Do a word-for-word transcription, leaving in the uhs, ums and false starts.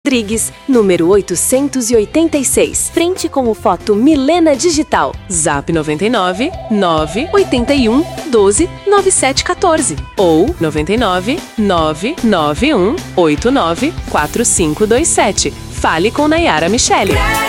Rodrigues, número oitocentos e oitenta e seis, frente com o Foto Milena Digital. Zap noventa e nove, nove oito um, doze, nove sete um quatro ou noventa e nove, nove nove um, oito nove, quatro cinco dois sete. Fale com Nayara Michele.